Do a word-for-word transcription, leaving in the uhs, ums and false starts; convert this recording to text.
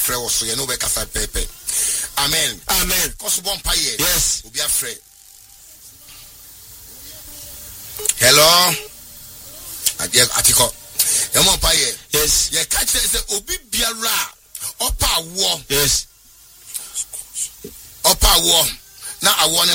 frɛ wo so ye no be kasa pepe. Amen. Amen. Koso bon paye. Yes. Obi afrɛ. Hello. Adia atiko. Yamo paye. Yes. Ye catch say obi biara opa wo. Yes. Opa wo. Na awo